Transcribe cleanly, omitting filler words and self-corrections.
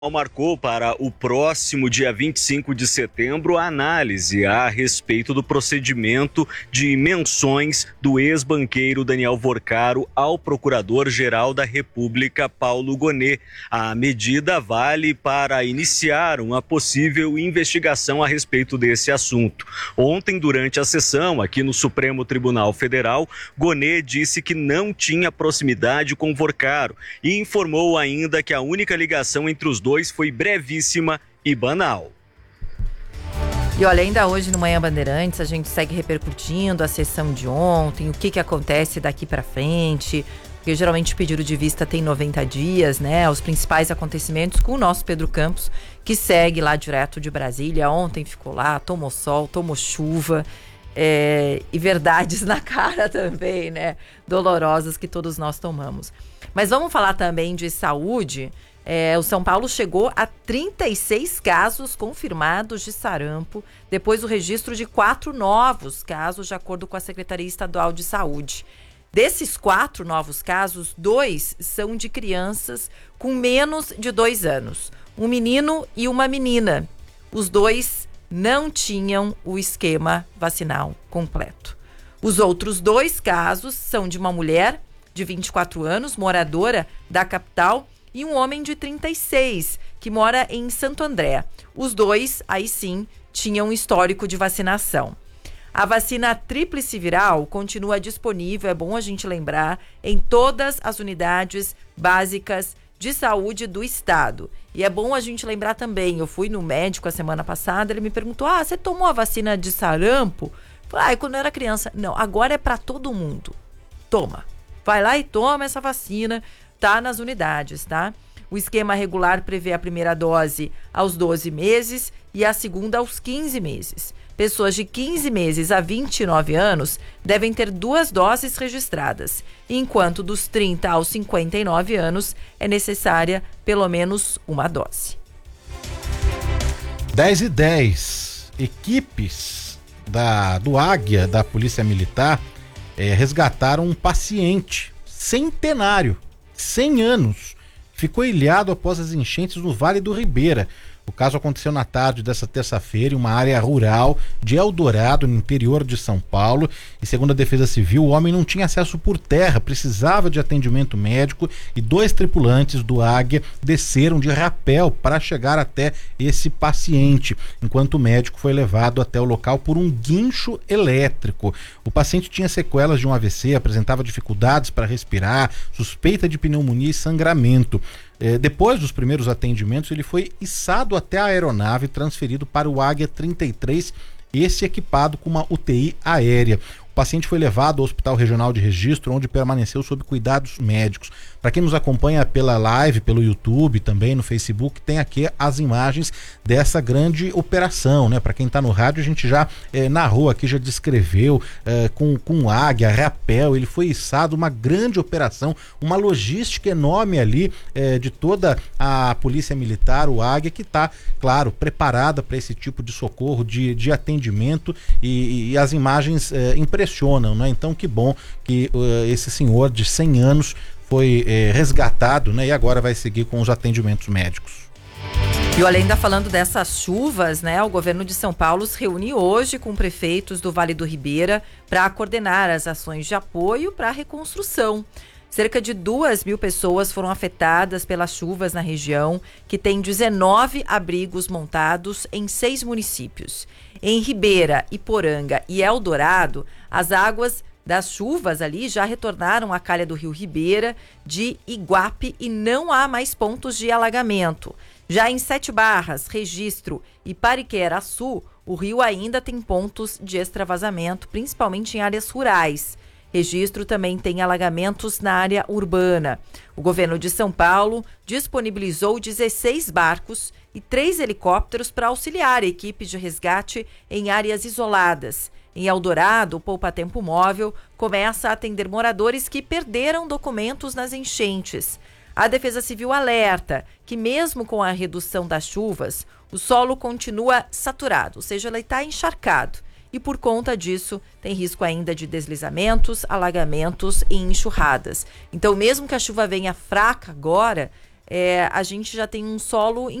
Marcou para o próximo dia 25 de setembro a análise a respeito do procedimento de menções do ex-banqueiro Daniel Vorcaro ao Procurador-Geral da República, Paulo Gonet. A medida vale para iniciar uma possível investigação a respeito desse assunto. Ontem, durante a sessão aqui no Supremo Tribunal Federal, Gonet disse que não tinha proximidade com Vorcaro e informou ainda que a única ligação entre os dois foi brevíssima e banal. E olha, ainda hoje no Manhã Bandeirantes a gente segue repercutindo a sessão de ontem, o que acontece daqui para frente, porque geralmente o pedido de vista tem 90 dias, né? Os principais acontecimentos com o nosso Pedro Campos, que segue lá direto de Brasília. Ontem ficou lá, tomou sol, tomou chuva, e verdades na cara também, né? Dolorosas que todos nós tomamos. Mas vamos falar também de saúde. O São Paulo chegou a 36 casos confirmados de sarampo, depois do registro de 4 novos casos, de acordo com a Secretaria Estadual de Saúde. Desses 4 novos casos, 2 são de crianças com menos de 2 anos, um menino e uma menina. Os 2 não tinham o esquema vacinal completo. Os outros 2 casos são de uma mulher de 24 anos, moradora da capital, e um homem de 36, que mora em Santo André. Os 2, aí sim, tinham histórico de vacinação. A vacina tríplice viral continua disponível, é bom a gente lembrar, em todas as unidades básicas de saúde do estado. E é bom a gente lembrar também, eu fui no médico a semana passada, ele me perguntou, você tomou a vacina de sarampo? Eu falei, quando eu era criança. Não, agora é para todo mundo. Toma. Vai lá e toma essa vacina. Tá nas unidades, tá? O esquema regular prevê a primeira dose aos 12 meses e a segunda aos 15 meses. Pessoas de 15 meses a 29 anos devem ter 2 doses registradas, enquanto dos 30 aos 59 anos é necessária pelo menos uma dose. 10h10, equipes do Águia, da Polícia Militar, resgataram um paciente centenário, 100 anos, ficou ilhado após as enchentes no Vale do Ribeira. O caso aconteceu na tarde dessa terça-feira em uma área rural de Eldorado, no interior de São Paulo. E segundo a Defesa Civil, o homem não tinha acesso por terra, precisava de atendimento médico e 2 tripulantes do Águia desceram de rapel para chegar até esse paciente, enquanto o médico foi levado até o local por um guincho elétrico. O paciente tinha sequelas de um AVC, apresentava dificuldades para respirar, suspeita de pneumonia e sangramento. Depois dos primeiros atendimentos, ele foi içado até a aeronave e transferido para o Águia 33, esse equipado com uma UTI aérea. O paciente foi levado ao Hospital Regional de Registro, onde permaneceu sob cuidados médicos. Para quem nos acompanha pela live, pelo YouTube, também no Facebook, tem aqui as imagens dessa grande operação, né? Para quem está no rádio, a gente já narrou aqui, já descreveu com águia, rapel, ele foi içado, uma grande operação, uma logística enorme ali de toda a Polícia Militar, o Águia, que está, claro, preparada para esse tipo de socorro, de atendimento, e as imagens impressionam, né? Então, que bom que esse senhor de 100 anos foi resgatado, né? E agora vai seguir com os atendimentos médicos. E olha, ainda falando dessas chuvas, né? O governo de São Paulo se reúne hoje com prefeitos do Vale do Ribeira para coordenar as ações de apoio para a reconstrução. Cerca de 2.000 pessoas foram afetadas pelas chuvas na região, que tem 19 abrigos montados em 6 municípios. Em Ribeira, Iporanga e Eldorado, as águas das chuvas ali já retornaram à calha do rio Ribeira, de Iguape, e não há mais pontos de alagamento. Já em 7 Barras, Registro e Pariquera-Açu, o rio ainda tem pontos de extravasamento, principalmente em áreas rurais. Registro também tem alagamentos na área urbana. O governo de São Paulo disponibilizou 16 barcos e 3 helicópteros para auxiliar a equipe de resgate em áreas isoladas. Em Eldorado, o Poupa Tempo Móvel começa a atender moradores que perderam documentos nas enchentes. A Defesa Civil alerta que, mesmo com a redução das chuvas, o solo continua saturado, ou seja, ele está encharcado. E por conta disso, tem risco ainda de deslizamentos, alagamentos e enxurradas. Então, mesmo que a chuva venha fraca agora, a gente já tem um solo